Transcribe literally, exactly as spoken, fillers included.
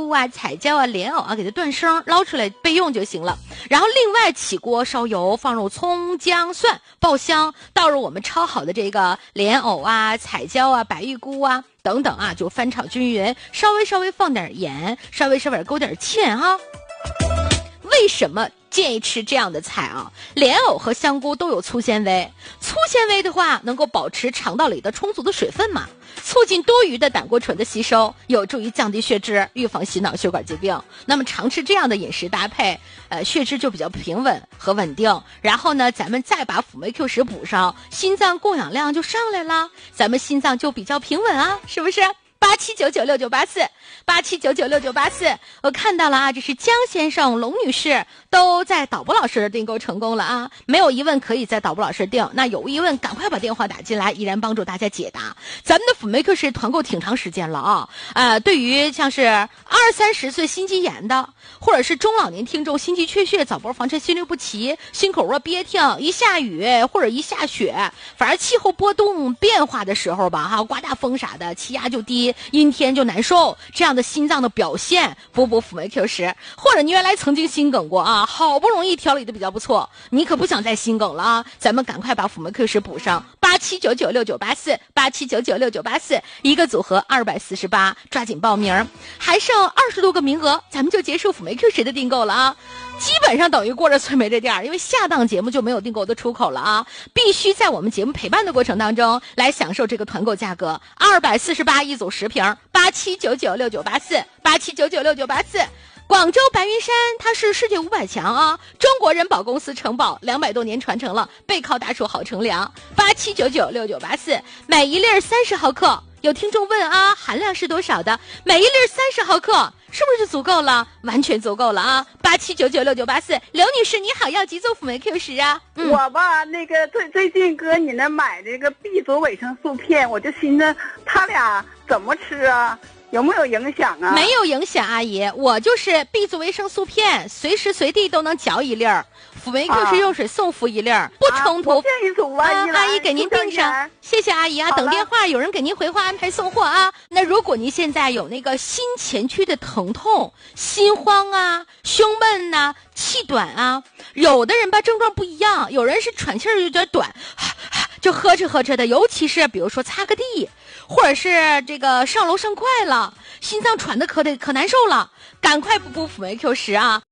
菇啊、彩椒啊、莲藕啊，给它断生捞出来备用就行了。然后另外起锅烧油，放入葱姜蒜爆香，倒入我们焯好的这个莲藕啊、彩椒啊、白玉菇啊等等啊，就翻炒均匀，稍微稍微放点盐，稍微稍微勾点芡哈。为什么建议吃这样的菜啊？莲藕和香菇都有粗纤维，粗纤维的话能够保持肠道里的充足的水分嘛，促进多余的胆固醇的吸收，有助于降低血脂，预防心脑血管疾病。那么常吃这样的饮食搭配，呃，血脂就比较平稳和稳定。然后呢，咱们再把辅酶 Q 十补上，心脏供氧量就上来了，咱们心脏就比较平稳啊，是不是？八七九九六九八四，八七九九六九八四，我看到了啊，这是江先生、龙女士都在导播老师的订购成功了啊，没有疑问可以在导播老师订，那有疑问赶快把电话打进来，依然帮助大家解答。咱们的辅酶 Q 十团购挺长时间了啊，呃，对于像是二三十岁心肌炎的，或者是中老年听众心肌缺血、早搏房车心律不齐、心口热憋挺，一下雨或者一下雪，反正气候波动变化的时候吧，哈，刮大风啥的，气压就低。阴天就难受，这样的心脏的表现，补补辅酶 Q 十，或者你原来曾经心梗过啊，好不容易调理的比较不错，你可不想再心梗了啊，咱们赶快把辅酶 Q 十补上，八七九九六九八四，八七九九六九八四，一个组合二百四十八，抓紧报名，还剩二十多个名额，咱们就结束辅酶 Q 十的订购了啊。基本上等于过着催眉这店，因为下档节目就没有订购的出口了啊！必须在我们节目陪伴的过程当中来享受这个团购价格，二百四十八一组十瓶，八七九九六九八四，八七九九六九八四。广州白云山它是世界五百强啊，中国人保公司承保两百多年传承了，背靠大树好乘凉，八七九九六九八四，每一粒三十毫克。有听众问啊，含量是多少的？每一粒三十毫克，是不是就足够了？完全足够了啊！八七九九六九八四，刘女士你好，要几组辅酶 Q 十啊？ 嗯、我吧，那个最最近搁你那买这个 B 族维生素片，我就寻思他俩怎么吃啊？有没有影响啊？ 没有影响，阿姨，我就是 B 族维生素片，随时随地都能嚼一粒儿。辅酶 Q 十用水送服一粒儿，不冲突。 啊、我这一组啊， 啊阿姨给您订上，谢谢阿姨啊。等电话，有人给您回话安排送货啊。那如果您现在有那个心前区的疼痛、心慌啊、胸闷呐、啊、气短啊，有的人吧症状不一样，有人是喘气儿有点短，就呵哧呵哧的，尤其是比如说擦个地，或者是这个上楼上快了，心脏喘的可得可难受了，赶快补补辅酶 Q 十啊。